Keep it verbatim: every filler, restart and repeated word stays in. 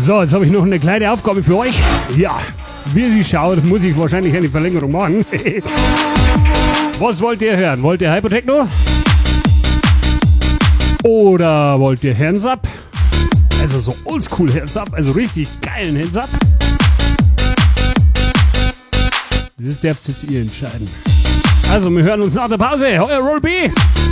So, jetzt habe ich noch eine kleine Aufgabe für euch. Ja, wie sie schaut, muss ich wahrscheinlich eine Verlängerung machen. Was wollt ihr hören? Wollt ihr Hypotechno? Oder wollt ihr Hands Up? Also so oldschool Hands Up, also richtig geilen Hands Up. Das dürft jetzt ihr entscheiden. Also, wir hören uns nach der Pause. Euer Roll B.